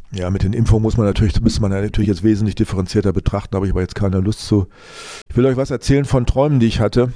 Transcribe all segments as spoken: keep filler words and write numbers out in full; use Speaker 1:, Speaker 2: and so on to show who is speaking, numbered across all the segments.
Speaker 1: Ja, mit den Impfungen muss man natürlich, müsste man natürlich jetzt wesentlich differenzierter betrachten, habe ich aber jetzt keine Lust zu. Ich will euch was erzählen von Träumen, die ich hatte.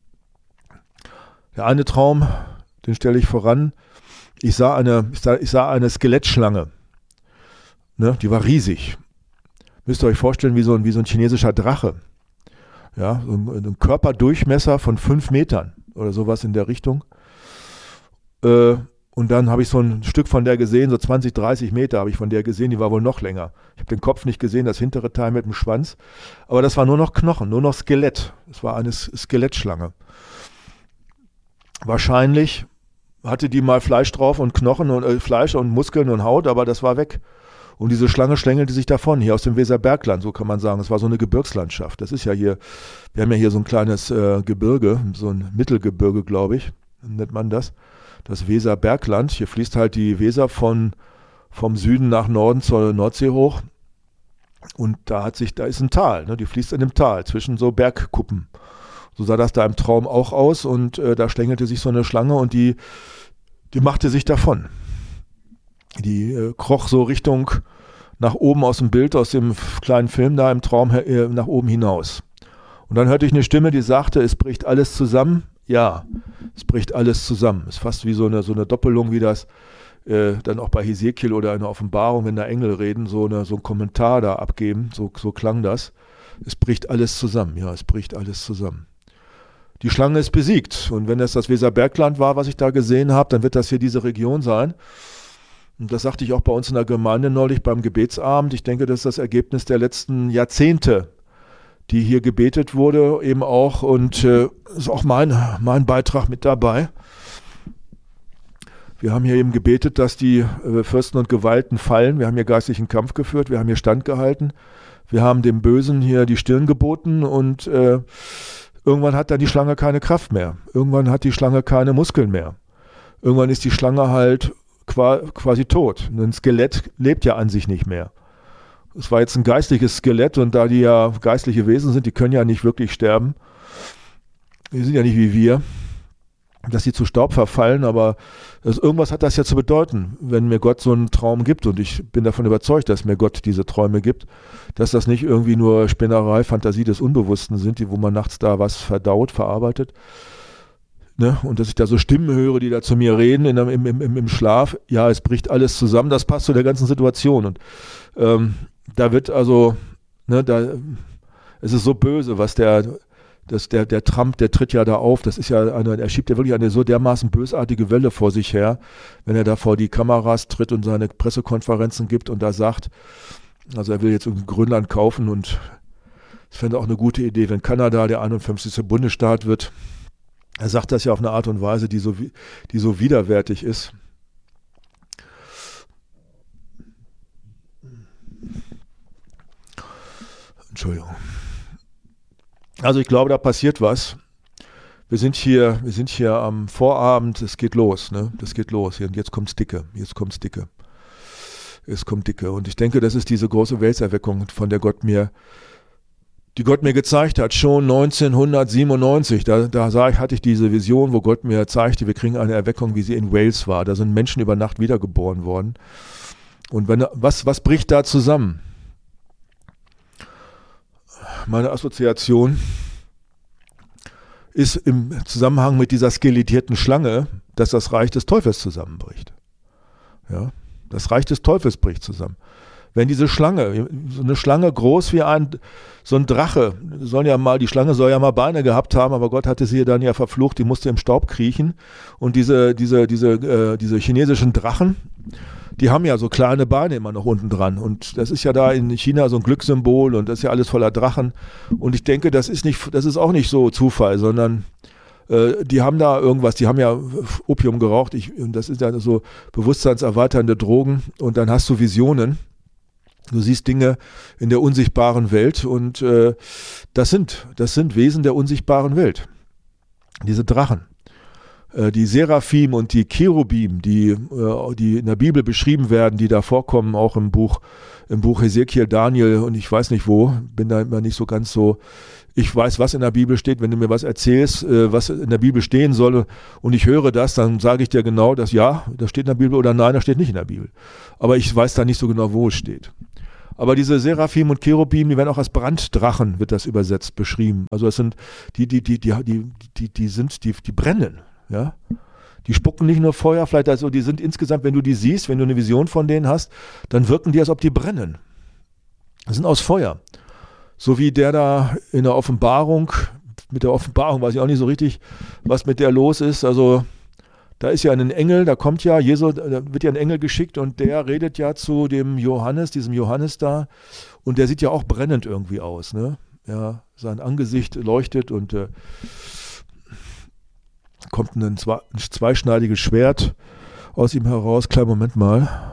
Speaker 1: Der eine Traum, den stelle ich voran. Ich sah eine, ich sah, ich sah eine Skelettschlange. Ne, die war riesig. Müsst ihr euch vorstellen, wie so ein, wie so ein chinesischer Drache. Ja, so ein, ein Körperdurchmesser von fünf Metern oder sowas in der Richtung. Äh, und dann habe ich so ein Stück von der gesehen, so zwanzig, dreißig Meter habe ich von der gesehen, die war wohl noch länger. Ich habe den Kopf nicht gesehen, das hintere Teil mit dem Schwanz. Aber das war nur noch Knochen, nur noch Skelett. Das war eine Skelettschlange. Wahrscheinlich hatte die mal Fleisch drauf und Knochen und äh, Fleisch und Muskeln und Haut, aber das war weg. Und diese Schlange schlängelte sich davon, hier aus dem Weserbergland, so kann man sagen. Es war so eine Gebirgslandschaft. Das ist ja hier, wir haben ja hier so ein kleines äh, Gebirge, so ein Mittelgebirge, glaube ich, nennt man das. Das Weserbergland. Hier fließt halt die Weser von, vom Süden nach Norden zur Nordsee hoch. Und da hat sich, da ist ein Tal, ne? Die fließt in dem Tal zwischen so Bergkuppen. So sah das da im Traum auch aus und äh, da schlängelte sich so eine Schlange und die, die machte sich davon. Die äh, kroch so Richtung nach oben aus dem Bild, aus dem kleinen Film da im Traum äh, nach oben hinaus. Und dann hörte ich eine Stimme, die sagte, es bricht alles zusammen. Ja, es bricht alles zusammen. Es ist fast wie so eine, so eine Doppelung, wie das äh, dann auch bei Hesekiel oder in der Offenbarung, wenn da Engel reden, so, eine, so ein Kommentar da abgeben. So, so klang das. Es bricht alles zusammen. Ja, es bricht alles zusammen. Die Schlange ist besiegt. Und wenn das das Weserbergland war, was ich da gesehen habe, dann wird das hier diese Region sein. Und das sagte ich auch bei uns in der Gemeinde neulich beim Gebetsabend. Ich denke, das ist das Ergebnis der letzten Jahrzehnte, die hier gebetet wurde, eben auch. Und äh, ist auch mein, mein Beitrag mit dabei. Wir haben hier eben gebetet, dass die äh, Fürsten und Gewalten fallen. Wir haben hier geistlichen Kampf geführt. Wir haben hier standgehalten. Wir haben dem Bösen hier die Stirn geboten. Und äh, irgendwann hat dann die Schlange keine Kraft mehr. Irgendwann hat die Schlange keine Muskeln mehr. Irgendwann ist die Schlange halt quasi tot. Ein Skelett lebt ja an sich nicht mehr. Es war jetzt ein geistliches Skelett und da die ja geistliche Wesen sind, die können ja nicht wirklich sterben. Die sind ja nicht wie wir, dass sie zu Staub verfallen, aber das, irgendwas hat das ja zu bedeuten, wenn mir Gott so einen Traum gibt und ich bin davon überzeugt, dass mir Gott diese Träume gibt, dass das nicht irgendwie nur Spinnerei, Fantasie des Unbewussten sind, die, wo man nachts da was verdaut, verarbeitet. Ne? Und dass ich da so Stimmen höre, die da zu mir reden in, im, im, im Schlaf. Ja, es bricht alles zusammen, das passt zu der ganzen Situation. Und ähm, da wird also, ne, da, es ist so böse, was der, das, der, der Trump, der tritt ja da auf, das ist ja eine, er schiebt ja wirklich eine so dermaßen bösartige Welle vor sich her, wenn er da vor die Kameras tritt und seine Pressekonferenzen gibt und da sagt, also er will jetzt irgendwie Grönland kaufen und es fände auch eine gute Idee, wenn Kanada der einundfünfzigste Bundesstaat wird. Er sagt das ja auf eine Art und Weise, die so, die so widerwärtig ist. Entschuldigung. Also ich glaube, da passiert was. Wir sind hier, wir sind hier am Vorabend, es geht los, ne? Das geht los. Jetzt kommt's dicke, jetzt kommt's dicke. Es kommt dicke. Und ich denke, das ist diese große Weltserweckung, von der Gott mir die Gott mir gezeigt hat, schon neunzehnhundertsiebenundneunzig, da, da sah ich, hatte ich diese Vision, wo Gott mir zeigte, wir kriegen eine Erweckung, wie sie in Wales war. Da sind Menschen über Nacht wiedergeboren worden. Und wenn, was, was bricht da zusammen? Meine Assoziation ist im Zusammenhang mit dieser skelettierten Schlange, dass das Reich des Teufels zusammenbricht. Ja, das Reich des Teufels bricht zusammen. Wenn diese Schlange, so eine Schlange groß wie ein, so ein Drache, sollen ja mal, die Schlange soll ja mal Beine gehabt haben, aber Gott hatte sie dann ja verflucht, die musste im Staub kriechen. Und diese, diese, diese, äh, diese chinesischen Drachen, die haben ja so kleine Beine immer noch unten dran. Und das ist ja da in China so ein Glückssymbol und das ist ja alles voller Drachen. Und ich denke, das ist nicht, das ist auch nicht so Zufall, sondern äh, die haben da irgendwas, die haben ja Opium geraucht. Ich, und das ist ja so bewusstseinserweiternde Drogen. Und dann hast du Visionen. Du siehst Dinge in der unsichtbaren Welt und äh, das sind, das sind Wesen der unsichtbaren Welt. Diese Drachen. äh, die Seraphim und die Cherubim, die, äh, die in der Bibel beschrieben werden, die da vorkommen, auch im Buch, im Buch Hesekiel, Daniel und ich weiß nicht wo, bin da immer nicht so ganz so, ich weiß, was in der Bibel steht, wenn du mir was erzählst, äh, was in der Bibel stehen soll und ich höre das, dann sage ich dir genau, dass ja, das steht in der Bibel oder nein, das steht nicht in der Bibel. Aber ich weiß da nicht so genau, wo es steht. Aber diese Seraphim und Cherubim, die werden auch als Branddrachen, wird das übersetzt, beschrieben. Also es sind, die, die, die, die, die, die, die sind, die, die brennen, ja. Die spucken nicht nur Feuer, vielleicht also, die sind insgesamt, wenn du die siehst, wenn du eine Vision von denen hast, dann wirken die, als ob die brennen. Die sind aus Feuer. So wie der da in der Offenbarung, mit der Offenbarung weiß ich auch nicht so richtig, was mit der los ist. Also da ist ja ein Engel, da kommt ja, Jesu, da wird ja ein Engel geschickt und der redet ja zu dem Johannes, diesem Johannes da und der sieht ja auch brennend irgendwie aus, ne? Ja, sein Angesicht leuchtet und äh, kommt ein, ein zweischneidiges Schwert aus ihm heraus. Kleinen Moment mal.